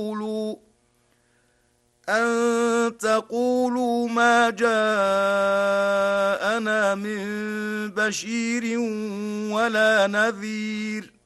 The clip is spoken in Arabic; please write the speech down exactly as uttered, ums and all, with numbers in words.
أن تقولوا ما جاءنا من بشير ولا نذير